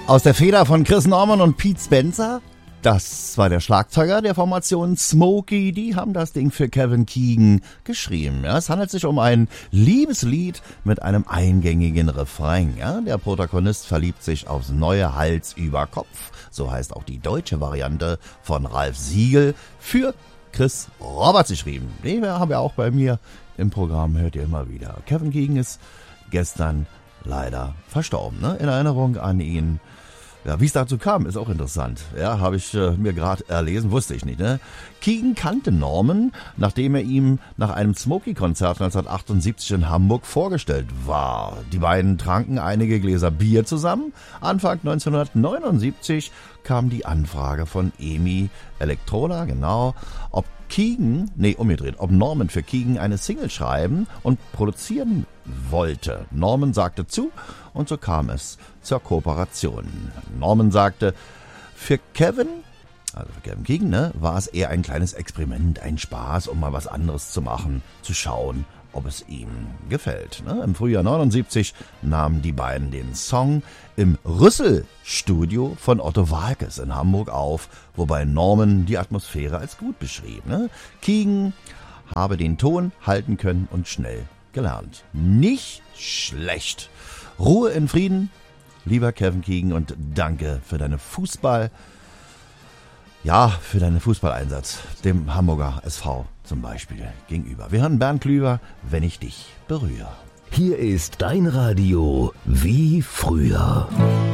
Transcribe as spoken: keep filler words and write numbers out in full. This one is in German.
Aus der Feder von Chris Norman und Pete Spencer. Das war der Schlagzeuger der Formation Smokey. Die haben das Ding für Kevin Keegan geschrieben. Ja, es handelt sich um ein Liebeslied mit einem eingängigen Refrain. Ja, der Protagonist verliebt sich aufs neue Hals über Kopf. So heißt auch die deutsche Variante von Ralf Siegel für Chris Roberts geschrieben. Den haben wir auch bei mir im Programm, hört ihr immer wieder. Kevin Keegan ist gestern leider verstorben. Ne? In Erinnerung an ihn. Ja, wie es dazu kam, ist auch interessant. Ja, habe ich äh, mir gerade erlesen, wusste ich nicht. Ne? Keegan kannte Norman, nachdem er ihm nach einem Smokey-Konzert neunzehnhundertachtundsiebzig in Hamburg vorgestellt war. Die beiden tranken einige Gläser Bier zusammen. Anfang neunzehnhundertneunundsiebzig kam die Anfrage von EMI Elektroda, genau, ob Keegan, nee, umgedreht, ob Norman für Keegan eine Single schreiben und produzieren wollte. Norman sagte zu und so kam es zur Kooperation. Norman sagte, für Kevin, also für Kevin Keegan, ne, war es eher ein kleines Experiment, ein Spaß, um mal was anderes zu machen, zu schauen, ob es ihm gefällt. Ne? Im Frühjahr neunundsiebzig nahmen die beiden den Song im Rüssel-Studio von Otto Waalkes in Hamburg auf, wobei Norman die Atmosphäre als gut beschrieb. Ne? Keegan habe den Ton halten können und schnell gelernt. Nicht schlecht. Ruhe in Frieden, lieber Kevin Keegan, und danke für deine Fußball, ja, für deinen Fußballeinsatz, dem Hamburger S V zum Beispiel gegenüber. Wir hören Bernd Klüver, wenn ich dich berühre. Hier ist dein Radio wie früher.